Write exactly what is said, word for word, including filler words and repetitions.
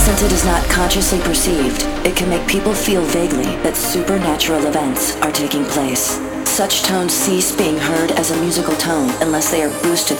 Since it is not consciously perceived, it can make people feel vaguely that supernatural events are taking place. Such tones cease being heard as a musical tone unless they are boosted